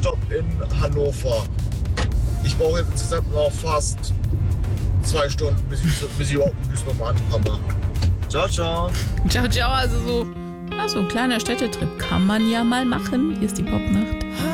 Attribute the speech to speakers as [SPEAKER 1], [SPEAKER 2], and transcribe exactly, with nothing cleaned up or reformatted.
[SPEAKER 1] Zwischenstopp in Hannover. Ich brauche jetzt insgesamt noch fast zwei Stunden, bis ich, bis ich überhaupt in Duisburg ankomme. Ciao, ciao.
[SPEAKER 2] Ciao, ciao. Also so, ja, so ein kleiner Städtetrip kann man ja mal machen. Hier ist die Popnacht.